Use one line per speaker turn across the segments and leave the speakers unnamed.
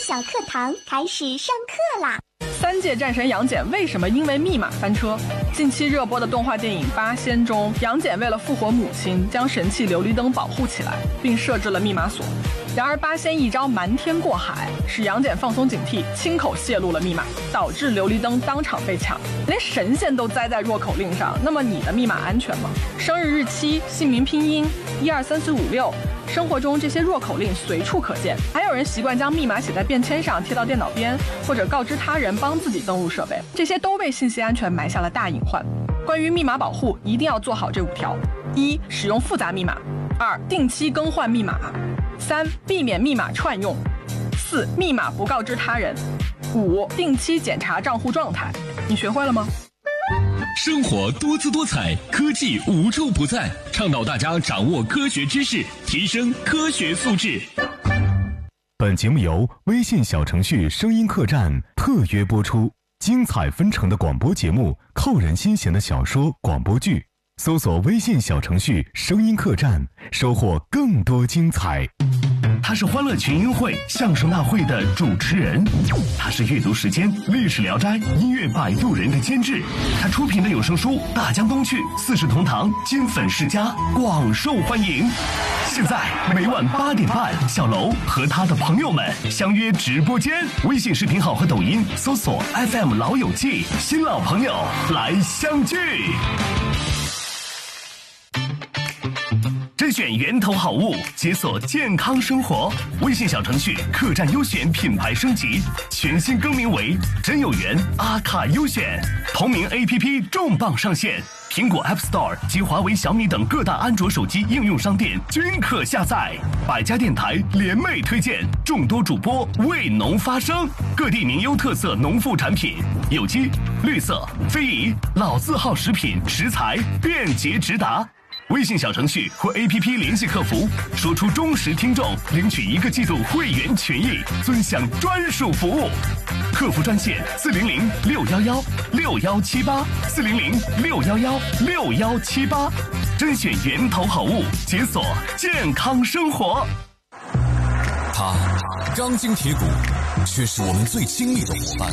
小课堂开始上课啦
！3届战神杨戬为什么因为密码翻车？近期热播的动画电影《八仙》中，杨戬为了复活母亲，将神器琉璃灯保护起来，并设置了密码锁。然而八仙一招瞒天过海，使杨戬放松警惕，亲口泄露了密码，导致琉璃灯当场被抢。连神仙都栽在弱口令上，那么你的密码安全吗？生日日期、姓名拼音、1234566，生活中这些弱口令随处可见。还有人习惯将密码写在便签上，贴到电脑边，或者告知他人帮自己登录设备，这些都为信息安全埋下了大隐患。关于密码保护，一定要做好这5条：1. 使用复杂密码； 2. 定期更换密码； 3. 避免密码串用； 4. 密码不告知他人； 5. 定期检查账户状态。你学会了吗？
生活多姿多彩，科技无处不在，倡导大家掌握科学知识，提升科学素质。
本节目由微信小程序声音客栈特约播出，精彩纷呈的广播节目，扣人心弦的小说广播剧，搜索微信小程序声音客栈，收获更多精彩。
他是欢乐群英会相声大会的主持人，他是阅读时间历史聊斋音乐摆渡人的监制，他出品的有声书《大江东去》4世同堂金粉世家广受欢迎。现在每晚8点半，小楼和他的朋友们相约直播间，微信视频号和抖音搜索 FM 老友记，新老朋友来相聚。甄选源头好物，解锁健康生活。微信小程序客栈优选品牌升级，全新更名为真有缘阿卡优选。同名 APP 重磅上线，苹果 App Store 及华为、小米等各大安卓手机应用商店均可下载。100家电台联袂推荐，众多主播为农发声，各地名优特色农副产品，有机、绿色、非遗、老字号食品食材便捷直达。微信小程序或 APP 联系客服，说出忠实听众，领取1个季度会员权益，尊享专属服务。客服专线400-611-6178，400-611-6178，甄选源头好物，解锁健康生活。
他钢筋铁骨，却是我们最亲密的伙伴。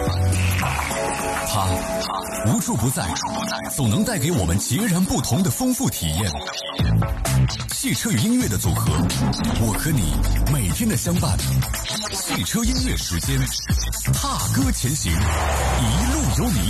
他无处不在，总能带给我们截然不同的丰富体验。汽车与音乐的组合，我和你每天的相伴。汽车音乐时间，踏歌前行，一路有你。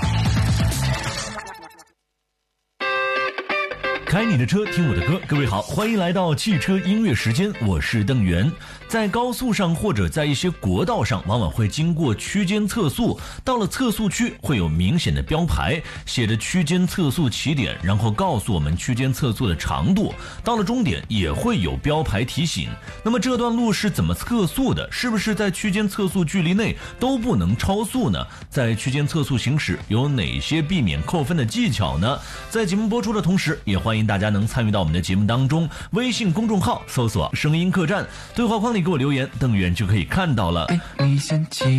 开你的车，听我的歌。各位好，欢迎来到汽车音乐时间，我是邓源。在高速上或者在一些国道上，往往会经过区间测速，到了测速区会有明显的标牌，写着区间测速起点，然后告诉我们区间测速的长度，到了终点也会有标牌提醒。那么这段路是怎么测速的？是不是在区间测速距离内都不能超速呢？在区间测速行驶有哪些避免扣分的技巧呢？在节目播出的同时，也欢迎大家能参与到我们的节目当中，微信公众号搜索声音客栈，对话框里给我留言，邓源就可以看到了。
你先起